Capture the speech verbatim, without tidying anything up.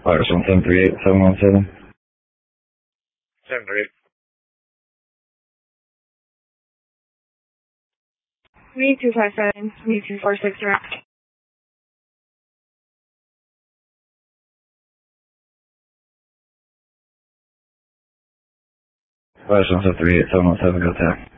Virus one seven three eight seven one seven. seven three eight. three two five seven, three two four six direct. Virus one seven three eight seven one seven, go attack.